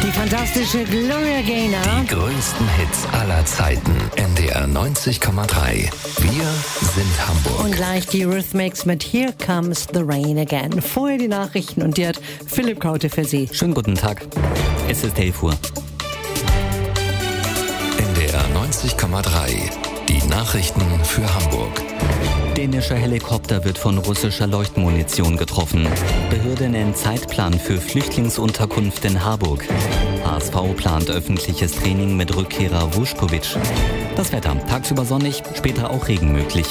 Die fantastische Gloria Gaynor. Die größten Hits aller Zeiten. NDR 90,3. Wir sind Hamburg. Und gleich die Eurythmics mit Here Comes the Rain Again. Vorher die Nachrichten und die hat Philipp Kaute für Sie. Schönen guten Tag. Es ist 11 Uhr. NDR 90,3. Die Nachrichten für Hamburg. Dänischer Helikopter wird von russischer Leuchtmunition getroffen. Behörde nennt Zeitplan für Flüchtlingsunterkunft in Harburg. HSV plant öffentliches Training mit Rückkehrer Vuskovic. Das Wetter: tagsüber sonnig, später auch Regen möglich.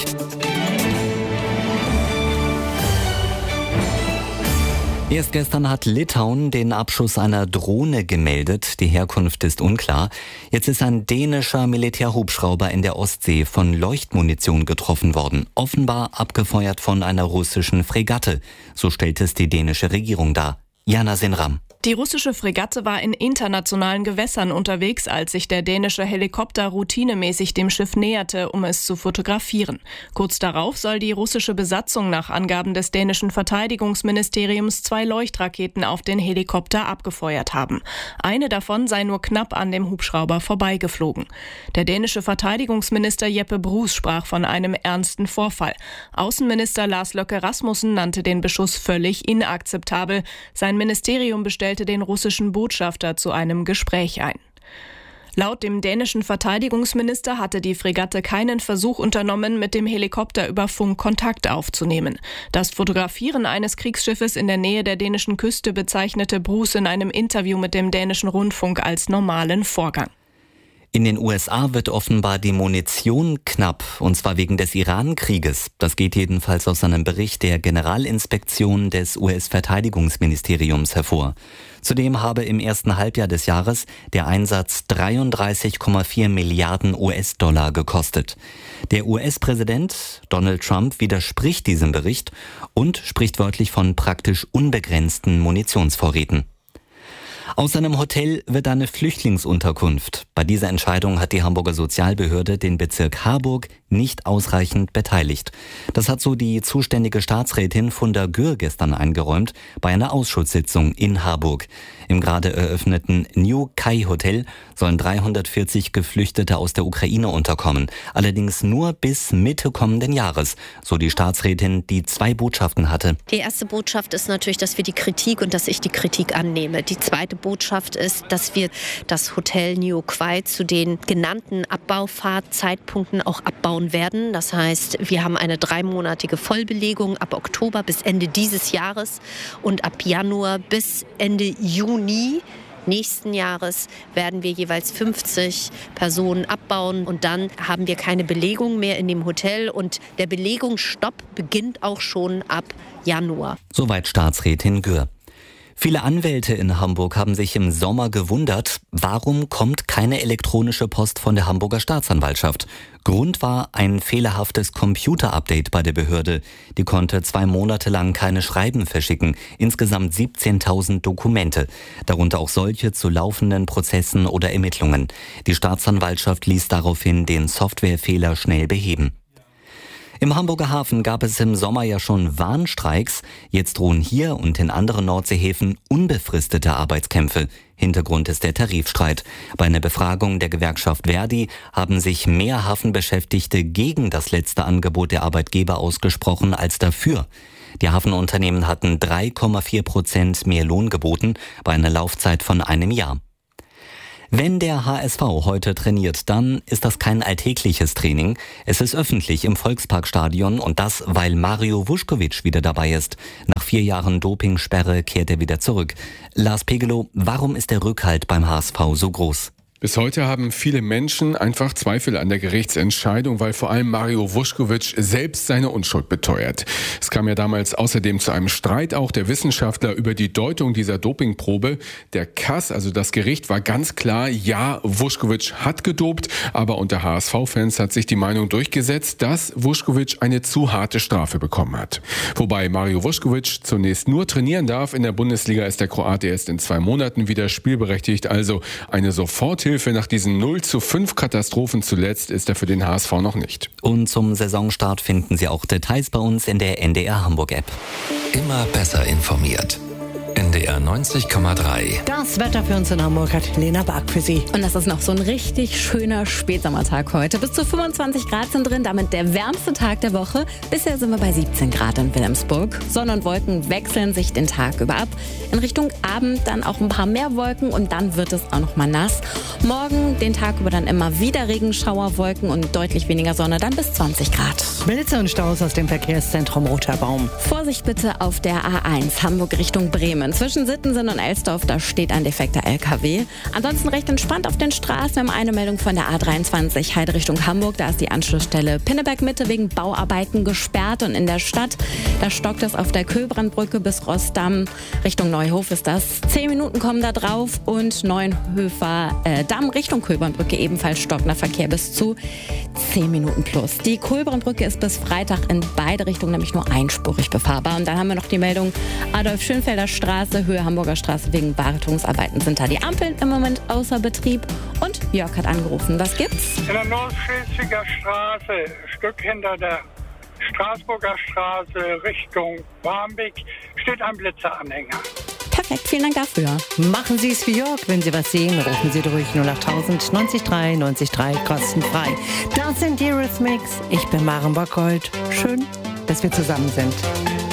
Erst gestern hat Litauen den Abschuss einer Drohne gemeldet. Die Herkunft ist unklar. Jetzt ist ein dänischer Militärhubschrauber in der Ostsee von Leuchtmunition getroffen worden. Offenbar abgefeuert von einer russischen Fregatte. So stellt es die dänische Regierung dar. Jana Sinram. Die russische Fregatte war in internationalen Gewässern unterwegs, als sich der dänische Helikopter routinemäßig dem Schiff näherte, um es zu fotografieren. Kurz darauf soll die russische Besatzung nach Angaben des dänischen Verteidigungsministeriums 2 Leuchtraketen auf den Helikopter abgefeuert haben. Eine davon sei nur knapp an dem Hubschrauber vorbeigeflogen. Der dänische Verteidigungsminister Jeppe Bruus sprach von einem ernsten Vorfall. Außenminister Lars Løkke Rasmussen nannte den Beschuss völlig inakzeptabel. Sein Ministerium bestellte den russischen Botschafter zu einem Gespräch ein. Laut dem dänischen Verteidigungsminister hatte die Fregatte keinen Versuch unternommen, mit dem Helikopter über Funk Kontakt aufzunehmen. Das Fotografieren eines Kriegsschiffes in der Nähe der dänischen Küste bezeichnete Bruus in einem Interview mit dem dänischen Rundfunk als normalen Vorgang. In den USA wird offenbar die Munition knapp, und zwar wegen des Iran-Krieges. Das geht jedenfalls aus einem Bericht der Generalinspektion des US-Verteidigungsministeriums hervor. Zudem habe im ersten Halbjahr des Jahres der Einsatz 33,4 Milliarden US-Dollar gekostet. Der US-Präsident Donald Trump widerspricht diesem Bericht und spricht wörtlich von praktisch unbegrenzten Munitionsvorräten. Aus einem Hotel wird eine Flüchtlingsunterkunft. Bei dieser Entscheidung hat die Hamburger Sozialbehörde den Bezirk Harburg nicht ausreichend beteiligt. Das hat so die zuständige Staatsrätin Funda Gür gestern eingeräumt bei einer Ausschusssitzung in Harburg. Im gerade eröffneten New Kai Hotel sollen 340 Geflüchtete aus der Ukraine unterkommen. Allerdings nur bis Mitte kommenden Jahres, so die Staatsrätin, die 2 Botschaften hatte. Die erste Botschaft ist natürlich, dass wir die Kritik und dass ich die Kritik annehme. Die zweite Botschaft ist, dass wir das Hotel New Kai zu den genannten Abbaufahrtzeitpunkten auch abbauen werden. Das heißt, wir haben eine 3-monatige Vollbelegung ab Oktober bis Ende dieses Jahres und ab Januar bis Ende Juni nächsten Jahres werden wir jeweils 50 Personen abbauen und dann haben wir keine Belegung mehr in dem Hotel und der Belegungsstopp beginnt auch schon ab Januar. Soweit Staatsrätin Gür. Viele Anwälte in Hamburg haben sich im Sommer gewundert, warum kommt keine elektronische Post von der Hamburger Staatsanwaltschaft. Grund war ein fehlerhaftes Computer-Update bei der Behörde. Die konnte 2 Monate lang keine Schreiben verschicken. Insgesamt 17.000 Dokumente, darunter auch solche zu laufenden Prozessen oder Ermittlungen. Die Staatsanwaltschaft ließ daraufhin den Softwarefehler schnell beheben. Im Hamburger Hafen gab es im Sommer ja schon Warnstreiks. Jetzt drohen hier und in anderen Nordseehäfen unbefristete Arbeitskämpfe. Hintergrund ist der Tarifstreit. Bei einer Befragung der Gewerkschaft Verdi haben sich mehr Hafenbeschäftigte gegen das letzte Angebot der Arbeitgeber ausgesprochen als dafür. Die Hafenunternehmen hatten 3,4% mehr Lohn geboten bei einer Laufzeit von einem Jahr. Wenn der HSV heute trainiert, dann ist das kein alltägliches Training. Es ist öffentlich im Volksparkstadion und das, weil Mario Vuskovic wieder dabei ist. Nach 4 Jahren Dopingsperre kehrt er wieder zurück. Lars Pegelow, warum ist der Rückhalt beim HSV so groß? Bis heute haben viele Menschen einfach Zweifel an der Gerichtsentscheidung, weil vor allem Mario Vuskovic selbst seine Unschuld beteuert. Es kam ja damals außerdem zu einem Streit auch der Wissenschaftler über die Deutung dieser Dopingprobe. Der KAS, also das Gericht, war ganz klar, ja, Vuskovic hat gedopt, aber unter HSV-Fans hat sich die Meinung durchgesetzt, dass Vuskovic eine zu harte Strafe bekommen hat. Wobei Mario Vuskovic zunächst nur trainieren darf. In der Bundesliga ist der Kroate erst in 2 Monaten wieder spielberechtigt, also eine Soforthilfe nach diesen 0:5 Katastrophen zuletzt ist er für den HSV noch nicht. Und zum Saisonstart finden Sie auch Details bei uns in der NDR Hamburg App. Immer besser informiert. NDR NDR 90,3. Das Wetter für uns in Hamburg hat Lena Bark für Sie. Und das ist noch so ein richtig schöner Spätsommertag heute. Bis zu 25 Grad sind drin, damit der wärmste Tag der Woche. Bisher sind wir bei 17 Grad in Wilhelmsburg. Sonne und Wolken wechseln sich den Tag über ab. In Richtung Abend dann auch ein paar mehr Wolken und dann wird es auch noch mal nass. Morgen den Tag über dann immer wieder Regenschauer, Wolken und deutlich weniger Sonne, dann bis 20 Grad. Blitze und Staus aus dem Verkehrszentrum Roter Baum. Vorsicht bitte auf der A1 Hamburg Richtung Bremen. Zwischen Sittensen und Elsdorf, da steht ein defekter LKW. Ansonsten recht entspannt auf den Straßen. Wir haben eine Meldung von der A23 Heide Richtung Hamburg. Da ist die Anschlussstelle Pinneberg-Mitte wegen Bauarbeiten gesperrt. Und in der Stadt, da stockt es auf der Köbrandbrücke bis Rossdamm. Richtung Neuhof ist das. 10 Minuten kommen da drauf. Und Neuenhöfer Damm Richtung Köbrandbrücke ebenfalls stockender Verkehr bis zu 10 Minuten plus. Die Köbrandbrücke ist bis Freitag in beide Richtungen nämlich nur einspurig befahrbar. Und dann haben wir noch die Meldung Adolf-Schönfelder Straße, Höhe Hamburger Straße. Wegen Wartungsarbeiten sind da die Ampeln im Moment außer Betrieb. Und Jörg hat angerufen. Was gibt's? In der Nordschleswiger Straße, ein Stück hinter der Straßburger Straße Richtung Barmbek, steht ein Blitzeranhänger. Perfekt, vielen Dank dafür. Machen Sie es wie Jörg. Wenn Sie was sehen, rufen Sie durch 08000 90 3 90 3 kostenfrei. Das sind die Eurythmics. Ich bin Maren Bockhold. Schön, dass wir zusammen sind.